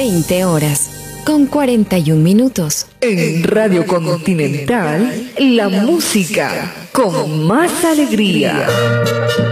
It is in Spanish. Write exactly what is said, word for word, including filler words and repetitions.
veinte horas, con cuarenta y un minutos. En Radio Continental, la música con más alegría.